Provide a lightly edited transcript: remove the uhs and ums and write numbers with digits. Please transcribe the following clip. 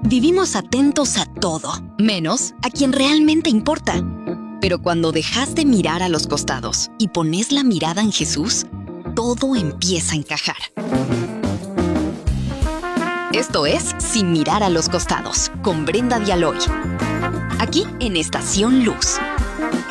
Vivimos atentos a todo, menos a quien realmente importa. Pero cuando dejas de mirar a los costados y pones la mirada en Jesús, todo empieza a encajar. Esto es Sin mirar a los costados, con Brenda Dialoy. Aquí en Estación Luz.